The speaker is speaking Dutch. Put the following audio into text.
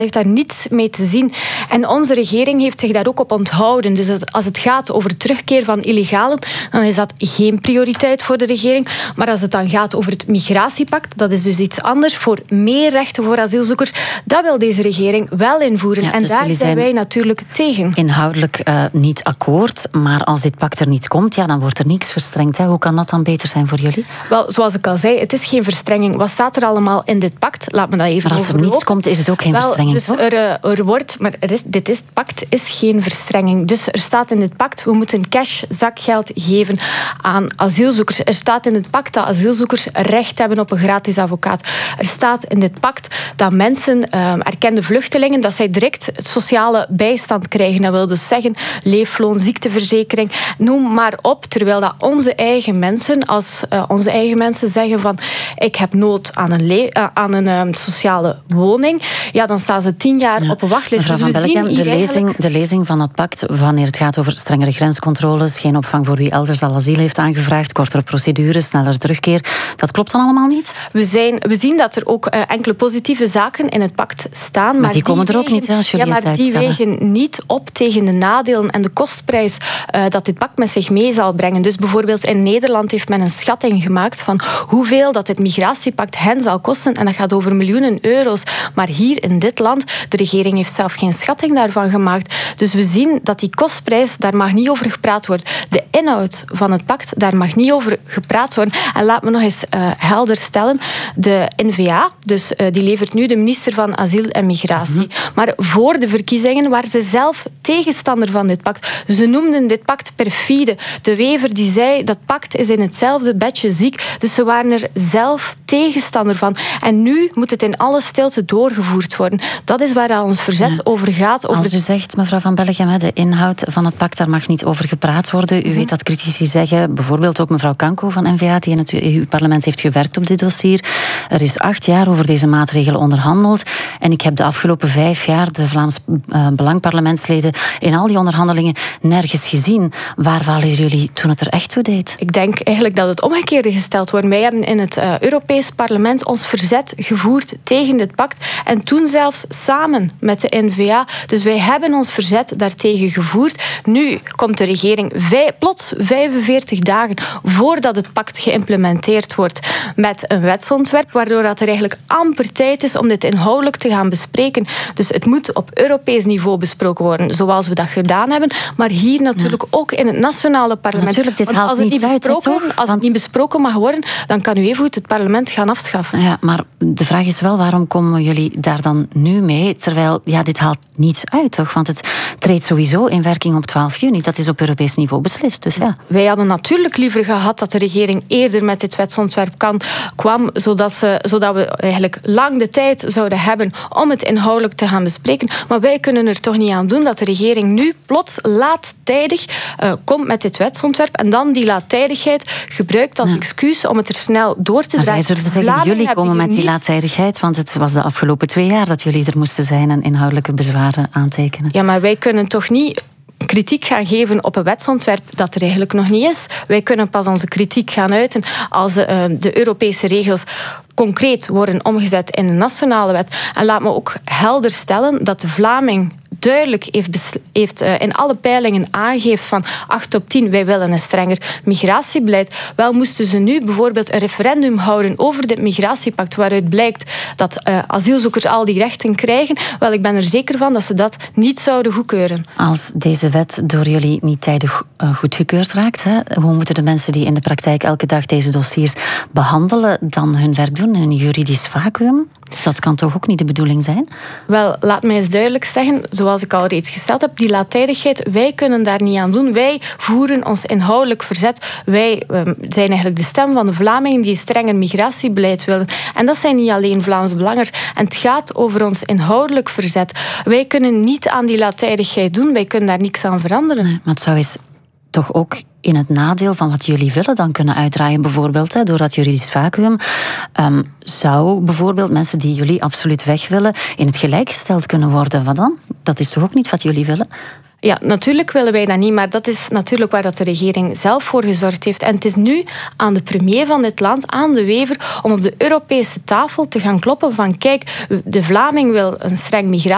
heeft daar niets mee te zien. En onze regering heeft zich daar ook op onthouden. Dus als het gaat over terugkeer van illegalen, dan is dat geen prioriteit voor de regering. Maar als het dan gaat over het migratiepact, dat is dus iets anders, voor meer rechten voor asielzoekers, dat wil deze regering wel invoeren. Ja, en dus daar zijn wij natuurlijk tegen. Inhoudelijk niet akkoord, maar als dit pact er niet komt, ja, dan wordt er niks verstrengd. Hè. Hoe kan dat dan beter zijn voor jullie? Wel, zoals ik al zei, het is geen verstrenging. Wat staat er allemaal in dit pact? Laat me dat even Maar als er niets komt, is het ook geen verstrenging. Dus dit pact is geen verstrenging. Dus er staat in dit pact, we moeten cash, zakgeld geven aan asielzoekers. Er staat in dit pact dat asielzoekers recht hebben op een gratis advocaat. Er staat in dit pact dat mensen, erkende vluchtelingen, dat zij direct sociale bijstand krijgen. Dat wil dus zeggen, leefloon, ziekteverzekering, noem maar op. Terwijl dat onze eigen mensen, als onze eigen mensen zeggen van ik heb nood aan een sociale woning, ja, dan staan ze 10 jaar op een wachtlijst. Mevrouw Van Bellegem, de lezing van het pact, wanneer het gaat over strengere grenscontroles, geen opvang voor wie elders al asiel heeft aangevraagd, kortere procedures, snellere terugkeer, dat klopt dan allemaal niet? We zien dat er ook enkele positieve zaken in het pact staan. Maar die komen er ook niet, hè, als jullie het uitstellen. Die wegen niet op tegen de nadelen en de kostprijs dat dit pact met zich mee zal brengen. Dus bijvoorbeeld in Nederland heeft men een schatting gemaakt van hoeveel dat dit migratiepact hen zal kosten. En dat gaat over miljoenen euro's. Maar hier in dit land, de regering heeft zelf geen schatting daarvan gemaakt. Dus we zien dat die kostprijs, daar mag niet over gepraat worden. De inhoud van het pact, daar mag niet over gepraat worden. En laat me nog eens helder stellen. De N-VA, dus die levert nu de minister van Asiel en Migratie. Maar voor de verkiezingen waren ze zelf tegenstander van dit pact. Ze noemden dit pact perfide. De Wever die zei dat pact is in hetzelfde bedje ziek. Dus ze waren er zelf tegenstander van. En nu moet het in alle stilte doorgevoerd worden. Dat is waar ons verzet over gaat. Als u zegt, mevrouw Van Bellegem, de inhoud van het pact, daar mag niet over gepraat worden. U weet dat critici zeggen, bijvoorbeeld ook mevrouw Kanko van N-VA, die in het EU-parlement heeft gewerkt op dit dossier. Er is 8 jaar over deze maatregelen onderhandeld. En ik heb de afgelopen 5 jaar de Vlaams Belang-parlementsleden in al die onderhandelingen nergens gezien. Waar waren jullie toen het er echt toe deed? Ik denk eigenlijk dat het omgekeerde gesteld wordt. Wij hebben in het Europees Parlement ons verzet gevoerd tegen dit pact. En toen zelfs samen met de N-VA. Dus wij hebben ons verzet daartegen gevoerd. Nu komt de regering plots 45 dagen voordat het pact geïmplementeerd wordt met een wetsontwerp, waardoor dat er eigenlijk amper tijd is om dit inhoudelijk te gaan bespreken. Dus het moet op Europees niveau besproken worden, zoals we dat gedaan hebben. Maar hier natuurlijk ook in het nationale parlement. Natuurlijk, dit haalt als het niet besproken mag worden, dan kan u even goed het parlement gaan afschaffen. Ja, maar de vraag is wel, waarom komen jullie daar dan nu mee? Terwijl, ja, dit haalt niets uit, toch? Want het treedt sowieso in werking op 12 juni. Dat is op Europees niveau beslist, dus ja. Wij hadden natuurlijk liever gehad dat de regering eerder met dit wetsontwerp kwam, zodat we eigenlijk lang de tijd zouden hebben om het inhoudelijk te gaan bespreken. Maar wij kunnen er toch niet aan doen dat de regering nu plots laattijdig komt met dit wetsontwerp en dan die laattijdigheid gebruikt als excuus om het er snel door te dragen. Maar zij zullen zeggen, jullie komen met die laattijdigheid, want het was de afgelopen 2 jaar dat jullie er moesten zijn en inhoudelijke bezwaren aantekenen. Ja, maar wij kunnen toch niet kritiek gaan geven op een wetsontwerp dat er eigenlijk nog niet is. Wij kunnen pas onze kritiek gaan uiten als de Europese regels concreet worden omgezet in een nationale wet. En laat me ook helder stellen dat de Vlaming duidelijk heeft in alle peilingen aangegeven van 8 op 10, wij willen een strenger migratiebeleid. Wel moesten ze nu bijvoorbeeld een referendum houden over dit migratiepact, waaruit blijkt dat asielzoekers al die rechten krijgen. Wel, ik ben er zeker van dat ze dat niet zouden goedkeuren. Als deze wet door jullie niet tijdig goedgekeurd raakt, hoe moeten de mensen die in de praktijk elke dag deze dossiers behandelen dan hun werk doen in een juridisch vacuüm? Dat kan toch ook niet de bedoeling zijn? Wel, laat mij eens duidelijk zeggen, zoals ik al reeds gesteld heb, die laattijdigheid, wij kunnen daar niet aan doen. Wij voeren ons inhoudelijk verzet. Wij zijn eigenlijk de stem van de Vlamingen die een strenger migratiebeleid willen. En dat zijn niet alleen Vlaams Belangers. En het gaat over ons inhoudelijk verzet. Wij kunnen niet aan die laattijdigheid doen. Wij kunnen daar niks aan veranderen. Nee, maar het zou eens toch ook in het nadeel van wat jullie willen dan kunnen uitdraaien, bijvoorbeeld door dat juridisch vacuüm, zou bijvoorbeeld mensen die jullie absoluut weg willen in het gelijk gesteld kunnen worden. Wat dan? Dat is toch ook niet wat jullie willen? Ja, natuurlijk willen wij dat niet, maar dat is natuurlijk waar dat de regering zelf voor gezorgd heeft. En het is nu aan de premier van dit land, aan de Wever, om op de Europese tafel te gaan kloppen van kijk, de Vlaming wil een streng migratie.